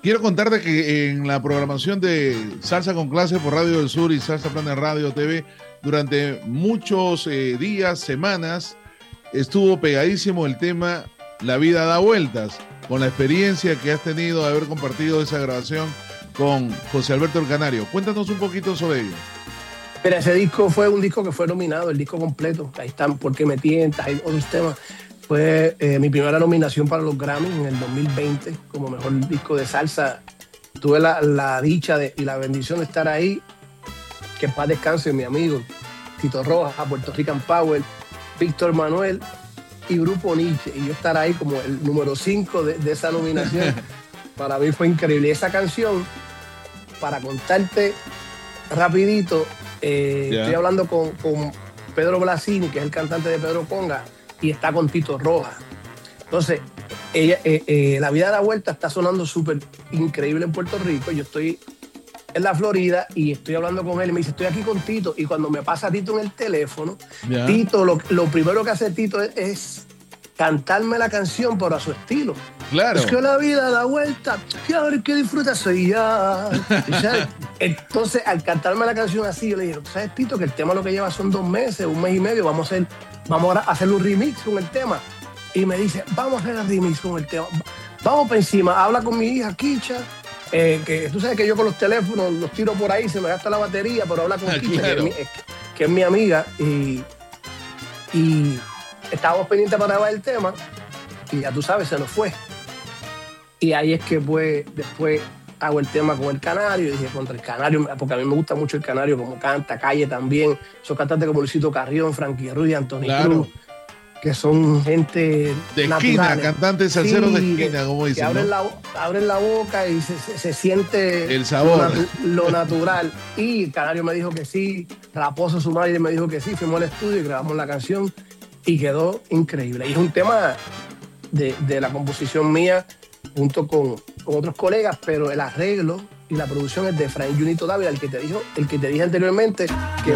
Quiero contarte que en la programación de Salsa con Clase por Radio del Sur y Salsa Planet Radio TV, durante muchos días, semanas, estuvo pegadísimo el tema La vida da vueltas, con la experiencia que has tenido de haber compartido esa grabación con José Alberto El Canario. Cuéntanos un poquito sobre ello. Mira, ese disco fue un disco que fue nominado, el disco completo. Ahí están, Porque me tientas, hay otros temas. Fue mi primera nominación para los Grammys en el 2020 como mejor disco de salsa. Tuve la dicha y la bendición de estar ahí. Que en paz descanse mi amigo Tito Rojas, Puerto Rican Power, Víctor Manuel y Grupo Nietzsche. Y yo estar ahí como el número 5 de esa nominación, para mí fue increíble. Y esa canción, para contarte rapidito, estoy hablando con Pedro Blasini, que es el cantante de Pedro Conga, y está con Tito Rojas. Entonces, La vida da vuelta está sonando súper increíble en Puerto Rico. Yo estoy en la Florida y estoy hablando con él y me dice, estoy aquí con Tito. Y cuando me pasa Tito en el teléfono, Tito, lo primero que hace Tito es cantarme la canción, pero a su estilo. Claro. Es que la vida da vuelta, y ahora el que disfruta soy ya. Entonces, al cantarme la canción así, yo le dije, ¿sabes, Tito, que el tema lo que lleva son 2 meses, 1 mes y medio, vamos a hacer un remix con el tema? Y me dice, vamos a hacer el remix con el tema. Vamos para encima, habla con mi hija Kicha, que tú sabes que yo con los teléfonos los tiro por ahí, se me gasta la batería, pero habla con Kicha, claro, que es mi amiga, y estábamos pendientes para grabar el tema, y ya tú sabes, se nos fue. Y ahí es que pues, después hago el tema con El Canario, y dije, contra El Canario, porque a mí me gusta mucho El Canario, como canta, Calle también, son cantantes como Luisito Carrión, Frankie Ruiz, Anthony Cruz, que son gente de naturales. esquina, cantantes salseros de esquina, como dicen, que ¿no? abren la boca y se siente el sabor, lo natural. Y El Canario me dijo que sí, Raposo, su madre, me dijo que sí, fuimos al estudio y grabamos la canción y quedó increíble. Y es un tema de la composición mía junto con otros colegas, pero el arreglo y la producción es de Efraín Junito Dávila, el que te dije anteriormente, que